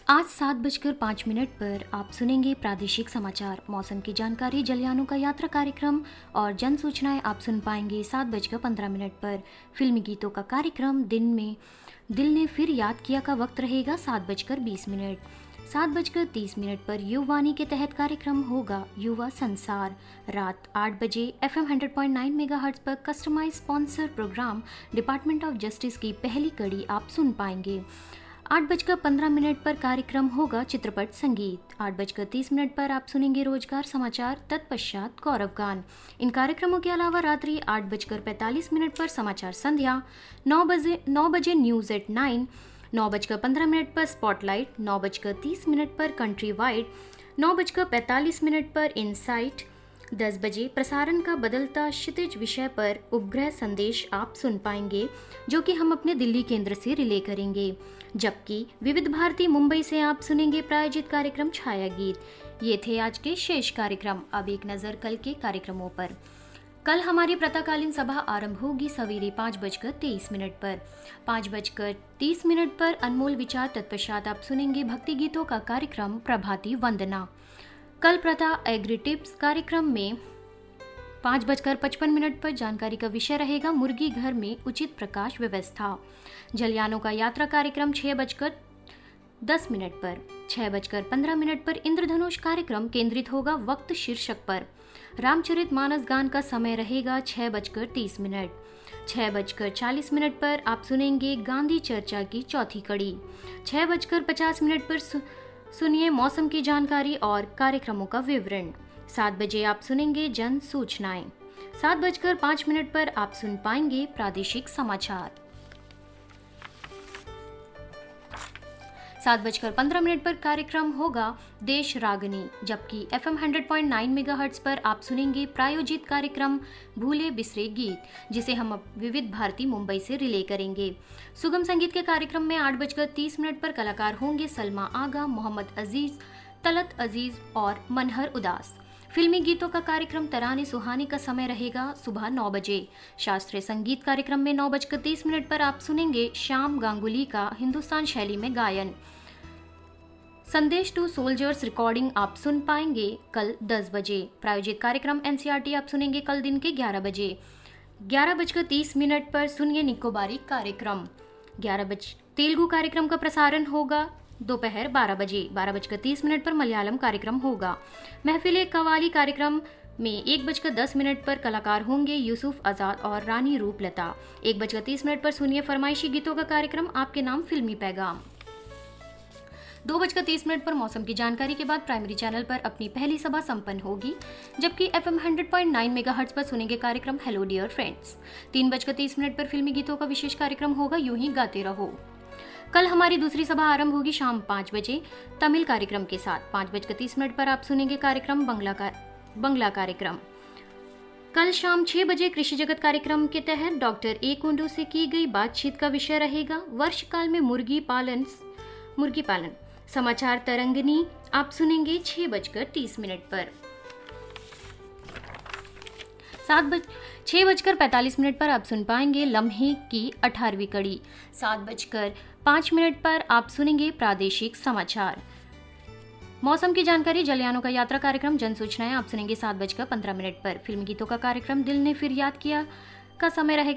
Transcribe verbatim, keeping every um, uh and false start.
आज सात बजकर पाँच मिनट पर आप सुनेंगे प्रादेशिक समाचार, मौसम की जानकारी, जलयानों का यात्रा कार्यक्रम और जन सूचनाएं आप सुन पाएंगे सात बजकर पंद्रह मिनट पर। फिल्मी गीतों का कार्यक्रम दिन में दिल ने फिर याद किया का वक्त रहेगा सात बजकर बीस मिनट। सात बजकर तीस मिनट पर युवानी के तहत कार्यक्रम होगा युवा संसार। रात आठ बजे F am hundred point nine mega hertz पर customise sponsor programme department of justice की पहली कड़ी आप सुन पाएंगे। आठ बजकर पंद्रह मिनट पर कार्यक्रम होगा चित्रपट संगीत। आठ बजकर तीस मिनट पर आप सुनेंगे रोजगार समाचार, तत्पश्चात गौरव गान। इन कार्यक्रमों के अलावा रात्रि आठ बजकर पैंतालीस मिनट पर समाचार संध्या, नौ बजे नौ बजे न्यूज एट नाइन, नौ बजकर पंद्रह मिनट पर स्पॉटलाइट, नौ बजकर तीस मिनट पर कंट्री वाइड, नौ बजकर पैंतालीस मिनट पर इनसाइट, दस बजे प्रसारण का बदलता क्षितिज विषय पर उपग्रह संदेश आप सुन पाएंगे, जो कि हम अपने दिल्ली केंद्र से रिले करेंगे। जबकि विविध भारती मुंबई से आप सुनेंगे प्रायोजित कार्यक्रम छाया गीत। ये थे आज के शेष कार्यक्रम। अब एक नजर कल के कार्यक्रमों पर। कल हमारी प्रातःकालीन सभा आरंभ होगी सवेरे पाँच बजकर तेईस मिनट पर। पाँच बजकर तीस मिनट पर अनमोल विचार, तत्पश्चात आप सुनेंगे भक्ति गीतों का कार्यक्रम प्रभाती वंदना। कल प्रथा एग्री टिप्स कार्यक्रम में पाँच बजकर पचपन मिनट पर जानकारी का विषय रहेगा मुर्गी घर में उचित प्रकाश व्यवस्था। जलयानों का यात्रा कार्यक्रम छह बजकर दस मिनट पर। छह बजकर पंद्रह मिनट पर इंद्रधनुष कार्यक्रम केंद्रित होगा वक्त शीर्षक पर। रामचरित मानस गान का समय रहेगा छह बजकर तीस मिनट। छह बजकर चालीस मिनट पर आप सुनेंगे गांधी चर्चा की चौथी कड़ी। छह बजकर पचास मिनट पर सु, सुनिए मौसम की जानकारी और कार्यक्रमों का विवरण। सात बजे आप सुनेंगे जन सूचनाएं। सात बजकर पाँच मिनट पर आप सुन पाएंगे प्रादेशिक समाचार। सात बजकर पंद्रह मिनट पर कार्यक्रम होगा देश रागनी, जबकि F am hundred point nine mega hertz पर आप सुनेंगे प्रायोजित कार्यक्रम भूले बिसरे गीत, जिसे हम विविध भारती मुंबई से रिले करेंगे। सुगम संगीत के कार्यक्रम में आठ बजकर तीस मिनट पर कलाकार होंगे सलमा आगा, मोहम्मद अजीज, तलत अजीज और मनहर उदास। फिल्मी गीतों का कार्यक्रम तराने सुहाने का समय रहेगा सुबह नौ बजे। शास्त्रीय संगीत कार्यक्रम में नौ बजकर तीस मिनट पर आप सुनेंगे श्याम गांगुली का हिंदुस्तान शैली में गायन। संदेश टू सोल्जर्स रिकॉर्डिंग आप सुन पाएंगे कल दस बजे। प्रायोजित कार्यक्रम एन सी आर टी आप सुनेंगे कल दिन के ग्यारह बजे। ग्यारह बजकर तीस मिनट पर सुनिए निकोबारी कार्यक्रम। ग्यारह बज तेलुगु कार्यक्रम का प्रसारण होगा दोपहर बारह बजे। बारह बजकर तीस मिनट पर मलयालम कार्यक्रम होगा। महफिले कवाली कार्यक्रम में एक बजकर दस मिनट पर कलाकार होंगे यूसुफ आजाद और रानी रूपलता। एक बजकर तीस मिनट पर सुनिए फरमाइशी गीतों का कार्यक्रम आपके नाम फिल्मी पैगाम। दो बजकर तीस मिनट पर मौसम की जानकारी के बाद प्राइमरी चैनल पर अपनी पहली सभा संपन्न होगी, जबकि F am hundred point nine mega hertz पर सुनेंगे कार्यक्रम हेलो डियर फ्रेंड्स। तीन बजकर तीस मिनट पर फिल्मी गीतों का विशेष कार्यक्रम होगा यूं ही गाते रहो। कल हमारी दूसरी सभा आरंभ होगी शाम पाँच बजे तमिल कार्यक्रम के साथ। पाँच बजकर तीस मिनट पर आप सुनेंगे कार्यक्रम बंगला का बंगला कार्यक्रम। कल शाम छह बजे कृषि जगत कार्यक्रम के तहत डॉक्टर ए कुंडू से की गई बातचीत का विषय रहेगा वर्षकाल में मुर्गी पालन मुर्गी पालन। समाचार तरंगनी आप सुनेंगे छह बजकर तीस मिनट पर। सात बज छह बजकर पैंतालीस मिनट पर आप सुन पाएंगे लम्हे की अठारहवीं कड़ी। सात बजकर पाँच मिनट पर आप सुनेंगे प्रादेशिक समाचार। मौसम की जानकारी, जलयानों का यात्रा कार्यक्रम, जन सूचनाएं आप सुनेंगे सात बजकर पंद्रह मिनट पर। फिल्म गीतों का कार्यक्रम दिल ने फिर याद किया का समय रहेगा